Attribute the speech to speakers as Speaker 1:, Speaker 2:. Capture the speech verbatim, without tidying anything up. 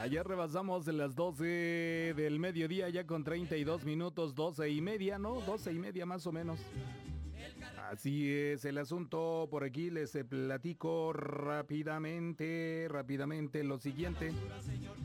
Speaker 1: Ayer rebasamos de las doce del mediodía ya con treinta y dos minutos, doce y media, ¿no? doce y media más o menos. Así es el asunto. Por aquí les platico rápidamente, rápidamente lo siguiente.